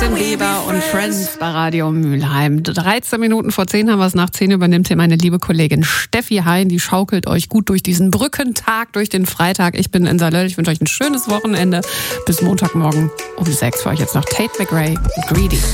Justin Bieber und Friends bei Radio Mülheim. 13 Minuten vor 10 haben wir es. Nach 10 übernimmt hier meine liebe Kollegin Steffi Hein. Die schaukelt euch gut durch diesen Brückentag, durch den Freitag. Ich bin Insa Löll. Ich wünsche euch ein schönes Wochenende. Bis Montagmorgen um 6 für euch jetzt noch Tate McRae, Greedy.